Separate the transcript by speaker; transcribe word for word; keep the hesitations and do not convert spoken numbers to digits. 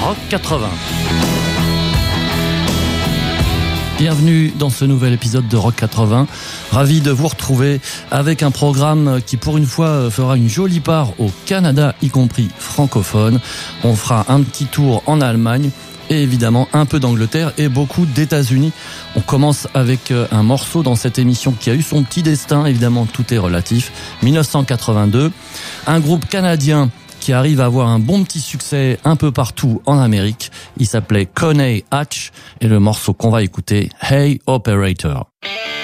Speaker 1: Rock quatre-vingts. Bienvenue dans ce nouvel épisode de Rock quatre-vingts. Ravi de vous retrouver avec un programme qui pour une fois fera une jolie part au Canada, y compris francophone. On fera un petit tour en Allemagne et évidemment un peu d'Angleterre et beaucoup d'États-Unis. On commence avec un morceau dans cette émission qui a eu son petit destin, évidemment tout est relatif, dix-neuf cent quatre-vingt-deux. Un groupe canadien qui arrive à avoir un bon petit succès un peu partout en Amérique. Il s'appelait Coney Hatch et le morceau qu'on va écouter, Hey Operator.